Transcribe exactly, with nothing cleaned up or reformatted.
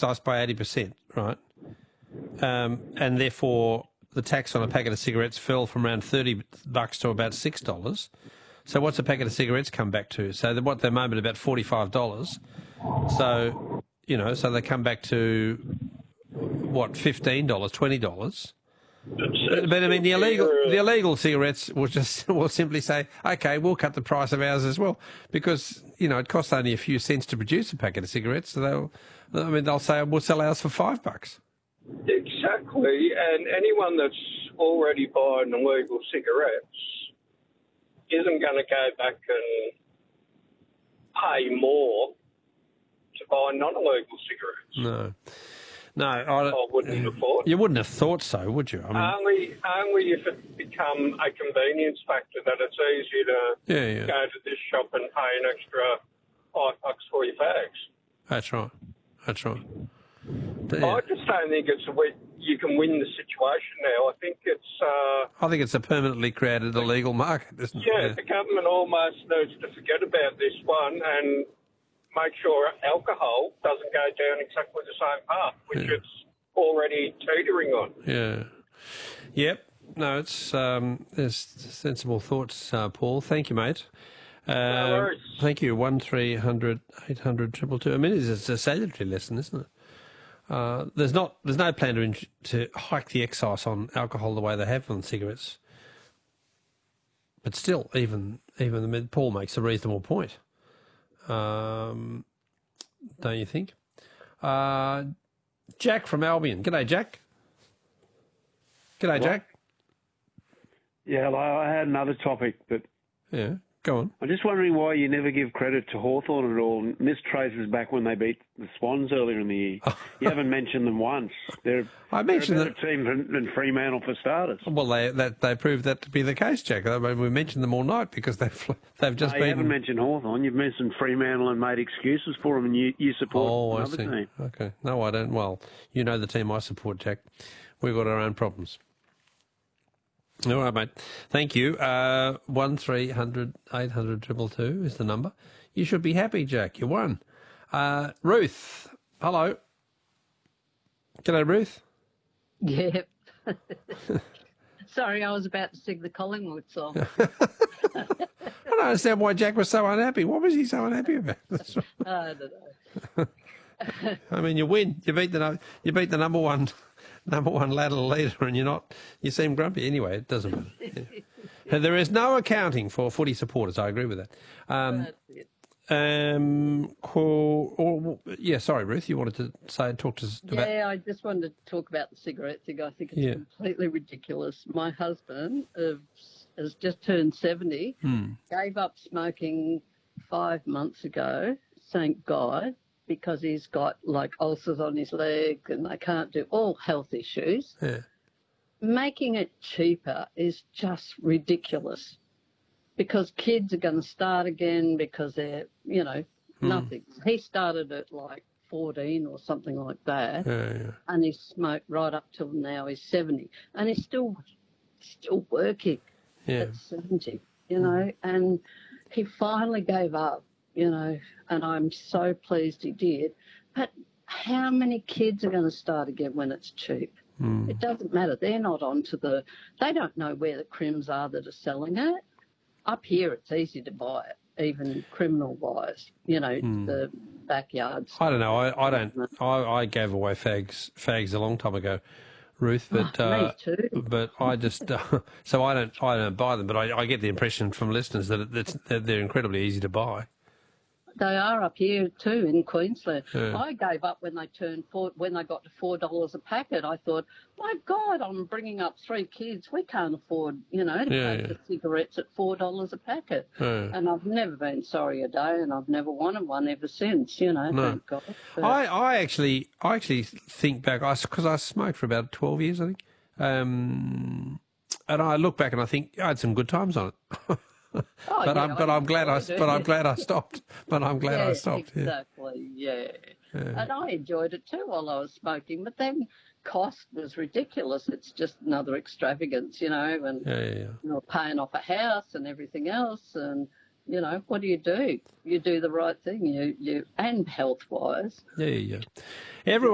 excise by eighty percent, right? Um, and therefore the tax on a packet of cigarettes fell from around thirty bucks to about six dollars. So what's a packet of cigarettes come back to? So what they're moment about forty-five dollars. So, you know, so they come back to, what, fifteen dollars, twenty dollars. But, but I mean, the illegal the illegal cigarettes will just will simply say, okay, we'll cut the price of ours as well, because you know it costs only a few cents to produce a packet of cigarettes. So they'll, I mean, they'll say we'll sell ours for five bucks. Exactly, and anyone that's already buying illegal cigarettes isn't going to go back and pay more to buy non-illegal cigarettes. No. No, I, I wouldn't have thought. You wouldn't have thought so, would you? I mean, only, only if it become a convenience factor that it's easy to yeah, yeah. go to this shop and pay an extra five bucks for your fags. That's right. That's right. But, yeah. yeah. I just don't think it's a way you can win the situation now. I think it's. Uh, I think it's a permanently created illegal market, isn't yeah, it? Yeah, the government almost needs to forget about this one and make sure alcohol doesn't go down exactly the same path, which yeah. it's already teetering on. Yeah. Yep. No, it's um, there's sensible thoughts, uh, Paul. Thank you, mate. Uh, no worries. Thank you. One three hundred eight hundred triple two. I mean, it's a salutary lesson, isn't it? Uh, there's not there's no plan to in- to hike the excise on alcohol the way they have on cigarettes. But still, even even the Paul makes a reasonable point. Um, don't you think? Uh, Jack from Albion. G'day, Jack. G'day, What? Jack. Yeah, well, I had another topic, but Yeah, go on. I'm just wondering why you never give credit to Hawthorn at all. Missed traces back when they beat the Swans earlier in the year. You haven't mentioned them once. They're, I mentioned they're a better team than, than Fremantle for starters. Well, they that they proved that to be the case, Jack. I mean, we mentioned them all night because they've they've just no, you been. haven't mentioned Hawthorn. You've mentioned Fremantle and made excuses for them, and you, you support Oh, I another see. team. Okay, no, I don't. Well, you know the team I support, Jack. We've got our own problems. All right, mate. Thank you. Uh, one three hundred eight hundred triple two is the number. You should be happy, Jack. You won. Uh, Ruth, hello. G'day, Ruth. Yeah. Sorry, I was about to sing the Collingwood song. I don't understand why Jack was so unhappy. What was he so unhappy about? I don't know. I mean, you win. You beat the nu- you beat the number one number one ladder leader, and you're not. You seem grumpy anyway. It doesn't matter. Yeah. There is no accounting for footy supporters. I agree with that. Um, That's it. um, cool. Or, yeah, sorry, Ruth. You wanted to say talk to us about. Yeah, I just wanted to talk about the cigarette thing. I think it's Yeah. completely ridiculous. My husband uh, has just turned seventy, Hmm. gave up smoking five months ago, thank God, because he's got like ulcers on his leg and they can't do all health issues. Yeah. Making it cheaper is just ridiculous because kids are going to start again because they're, you know, Hmm. nothing. He started at like fourteen or something like that, Yeah, yeah. and he's smoked right up till now. He's seventy, and he's still still working Yeah. at seventy, you know, and he finally gave up, you know, and I'm so pleased he did. But how many kids are going to start again when it's cheap? Hmm. It doesn't matter. They're not onto the, they don't know where the crims are that are selling it. Up here, it's easy to buy it, even criminal-wise, you know, Hmm. the backyards. I don't know. I, I don't. I, I gave away fags fags a long time ago, Ruth. But Oh, me uh, too. but I just uh, so I don't I don't buy them. But I, I get the impression from listeners that it's, that they're incredibly easy to buy. They are up here too in Queensland. Yeah. I gave up when they turned four, when they got to four dollars a packet. I thought, my God, I'm bringing up three kids. We can't afford, you know, to Yeah, pay yeah. for cigarettes at four dollars a packet. Yeah. And I've never been sorry a day, and I've never wanted one ever since. You know, No. thank God. But- I, I actually I actually think back because I, smoked for about twelve years, I think, um, and I look back and I think I had some good times on it. Oh, but yeah, I'm but I'm glad I enjoyed it. but I'm glad I stopped. But I'm glad yeah, I stopped. Yeah. Exactly, yeah. Yeah. And I enjoyed it too while I was smoking, but then cost was ridiculous. It's just another extravagance, you know, and Yeah, yeah, yeah. you know, paying off a house and everything else, and you know, what do you do? You do the right thing, you you and health wise. Yeah, yeah. Everyone.